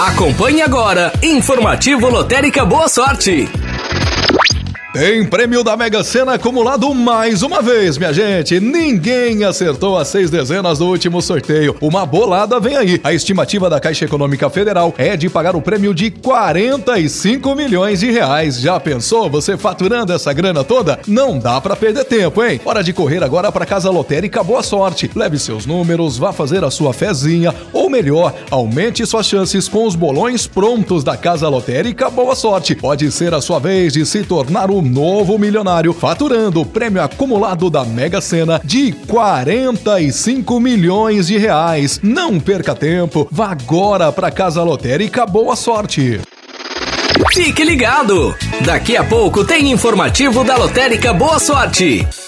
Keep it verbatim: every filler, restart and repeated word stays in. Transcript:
Acompanhe agora, Informativo Lotérica Boa Sorte. Tem prêmio da Mega Sena acumulado mais uma vez, minha gente. Ninguém acertou as seis dezenas do último sorteio. Uma bolada vem aí. A estimativa da Caixa Econômica Federal é de pagar o prêmio de quarenta e cinco milhões de reais. Já pensou você faturando essa grana toda? Não dá pra perder tempo, hein? Hora de correr agora pra Casa Lotérica Boa Sorte. Leve seus números, vá fazer a sua fezinha, ou melhor, aumente suas chances com os bolões prontos da Casa Lotérica Boa Sorte. Pode ser a sua vez de se tornar o novo milionário, faturando o prêmio acumulado da Mega Sena de quarenta e cinco milhões de reais. Não perca tempo, vá agora para Casa Lotérica Boa Sorte. Fique ligado! Daqui a pouco tem informativo da Lotérica Boa Sorte.